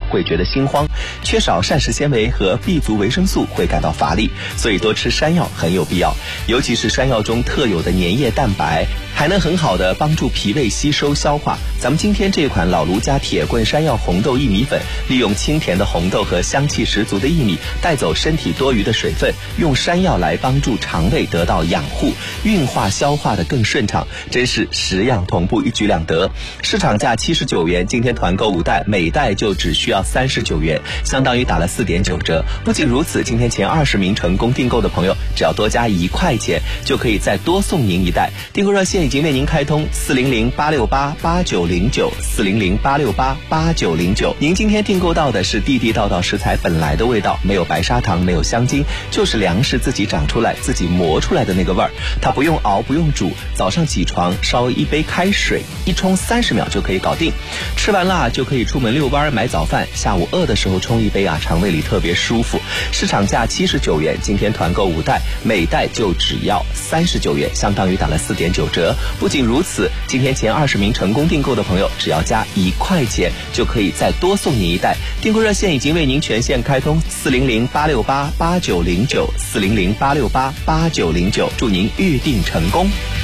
会觉得心慌，缺少膳食纤维和 B 族维生素会感到乏力，所以多吃山药很有必要。尤其是山药中特有的粘液蛋白，还能很好的帮助脾胃吸收消化。咱们今天这款老卢家铁棍山药红豆薏米粉，利用清甜的红豆和香气十足的薏米，带走身体多余的水分，用山药来帮助肠胃得到养护，运化消化的更顺畅，真是10样同步，一举两得。市场价79元，今天团购5袋，每袋就只需要39元，相当于打了4.9折。不仅如此，今天前20名成功订购的朋友，只要多加1块钱，就可以再多送您1袋。订购热线已经为您开通，400-868-8909，400-868-8909。您今天订购到的是地地道道食材本来的味道，没有白砂糖，没有香精，就是粮食自己长出来、自己磨出来的那个味儿。它不用熬，不用煮，早上起床烧一杯开水，一冲30秒就可以搞定。吃完了就可以出门遛弯、买早饭，下午饿的时候冲一杯啊，肠胃里特别舒服。市场价79元，今天团购5袋，每袋就只要39元，相当于打了4.9折。不仅如此，今天前20名成功订购的朋友，只要加1块钱，就可以再多送你1袋。订购热线已经为您全线开通，400-868-8909，400-868-8909，祝您预订成功。